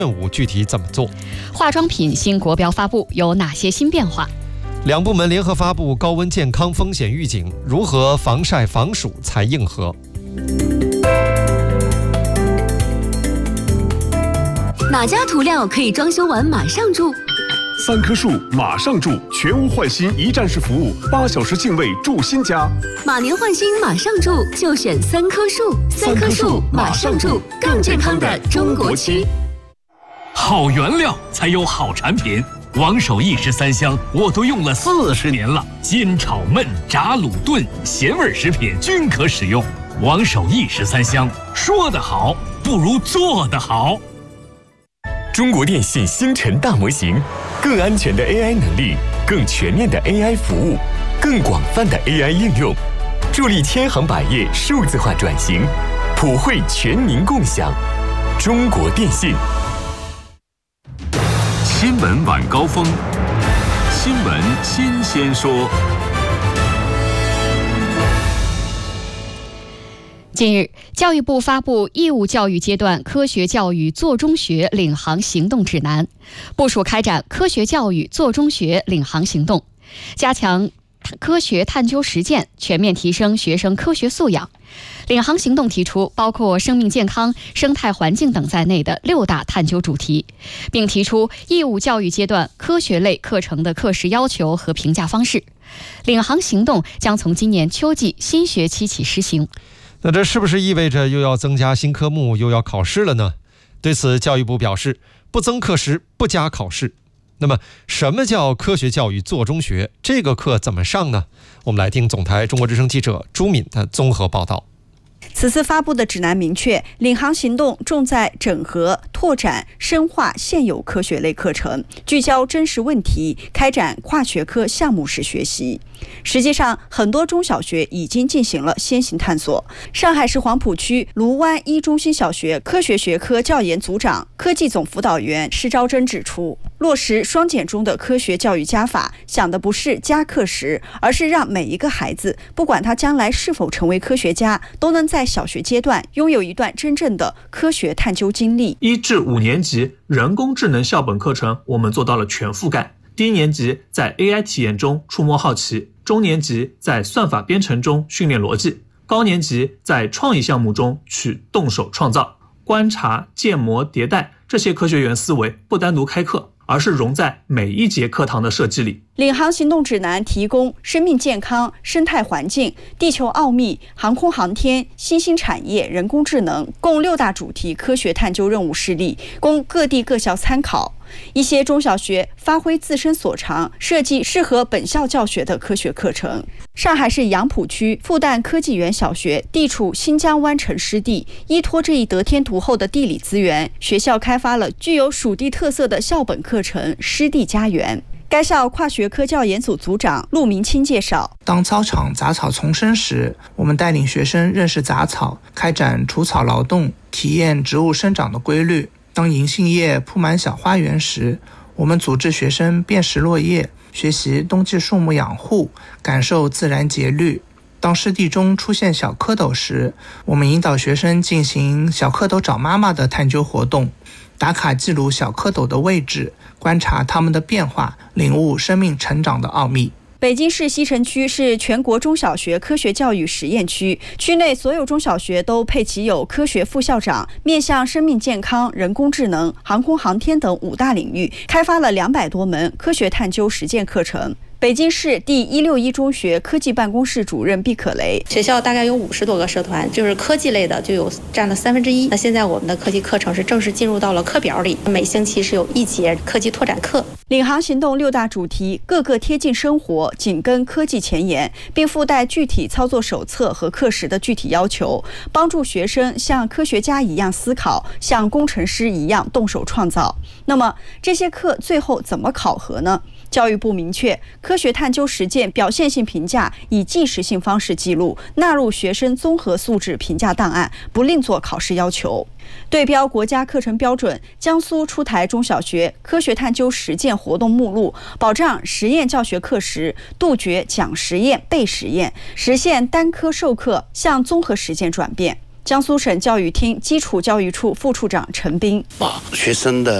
任务具体怎么做？ 化妆品新国标发布，有哪些新变化？ 两部门联合发布高温健康风险预警，如何防晒防暑才硬核？ 哪家涂料可以装修完马上住 ？3棵树马上住，全屋换新一站式服务，8小时净位住新家。 马年换新马上住，就选3棵树。3棵树马上住，更健康的中国区。 好原料才有好产品。王守义13香我都用了40年了，煎炒焖炸卤炖咸味食品均可使用。王守义13香，说得好不如做得好。 中国电信星辰大模型，更安全的 AI 能力，更全面的 AI 服务，更广泛的 AI 应用，助力千行百业数字化转型，普惠全民共享。中国电信。 新闻晚高峰，新闻新鲜说。 近日，教育部发布义务教育阶段科学教育做中学领航行动指南，部署开展科学教育做中学领航行动，加强科学探究实践，全面提升学生科学素养。领航行动提出包括生命健康、生态环境等在内的6大探究主题，并提出义务教育阶段科学类课程的课时要求和评价方式。领航行动将从今年秋季新学期起实行。 那这是不是意味着又要增加新科目，又要考试了呢？对此，教育部表示，不增课时，不加考试。那么，什么叫科学教育做中学？这个课怎么上呢？我们来听总台中国之声记者朱敏的综合报道。 此次发布的指南明确，领航行动重在整合、拓展、深化现有科学类课程，聚焦真实问题，开展跨学科项目式学习。实际上，很多中小学已经进行了先行探索。上海市黄浦区卢湾一中心小学科学学科教研组长、科技总辅导员施昭珍指出，落实双减中的科学教育加法，想的不是加课时，而是让每一个孩子，不管他将来是否成为科学家，都能在小学阶段拥有一段真正的科学探究经历。 1至5年级人工智能校本课程，我们做到了全覆盖。低年级在 AI 体验中触摸好奇，中年级在算法编程中训练逻辑，高年级在创意项目中去动手创造。观察、建模、迭代这些科学园思维不单独开课，而是融在每一节课堂的设计里。 领航行动指南提供生命健康、生态环境、地球奥秘、航空航天、新兴产业、人工智能共6大主题科学探究任务示例，供各地各校参考。一些中小学发挥自身所长，设计适合本校教学的科学课程。上海市杨浦区复旦科技园小学地处新疆湾城湿地，依托这一得天独厚的地理资源，学校开发了具有属地特色的校本课程湿地家园。该校跨学科教研组组长陆明清介绍， 当操场杂草丛生时，我们带领学生认识杂草，开展除草劳动，体验植物生长的规律。当银杏叶铺满小花园时，我们组织学生辨识落叶，学习冬季树木养护，感受自然节律。当湿地中出现小蝌蚪时，我们引导学生进行小蝌蚪找妈妈的探究活动，打卡记录小蝌蚪的位置，观察它们的变化，领悟生命成长的奥秘。 北京市西城区是全国中小学科学教育实验区，区内所有中小学都配齐有科学副校长，面向生命健康、人工智能、航空航天等5大领域，开发了200多门科学探究实践课程。北京市第161中学科技办公室主任毕可雷， 学校大概有50多个社团，就是科技类的就有占了1/3。那现在我们的科技课程是正式进入到了课表里，每星期是有1节科技拓展课。 领航行动6大主题，各个贴近生活，紧跟科技前沿，并附带具体操作手册和课时的具体要求，帮助学生像科学家一样思考，像工程师一样动手创造。那么这些课最后怎么考核呢？教育部明确，科学探究实践表现性评价以即时性方式记录，纳入学生综合素质评价档案，不另作考试要求。对标国家课程标准，江苏出台中小学科学探究实践活动目录，保障实验教学课时杜绝讲实验背实验，实现单科授课向综合实践转变。 江苏省教育厅基础教育处副处长陈斌把学生的